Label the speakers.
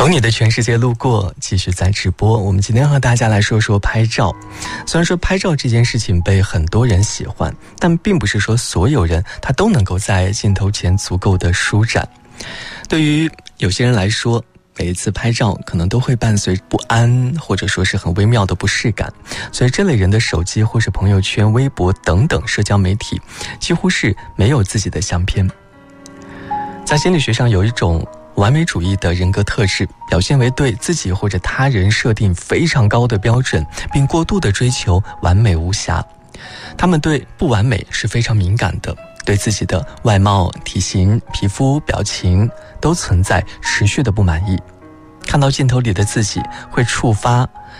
Speaker 1: 从你的全世界路过，继续在直播。我们今天和大家来说说拍照。虽然说拍照这件事情被很多人喜欢，但并不是说所有人他都能够在镜头前足够的舒展。对于有些人来说，每一次拍照可能都会伴随不安，或者说是很微妙的不适感，所以这类人的手机或是朋友圈、微博等等社交媒体几乎是没有自己的相片。在心理学上有一种完美主义的人格特质，表现为对自己或者他人设定非常高的标准，并过度的追求完美无瑕。他们对不完美是非常敏感的，对自己的外貌、体型、皮肤、表情都存在持续的不满意。看到镜头里的自己会触发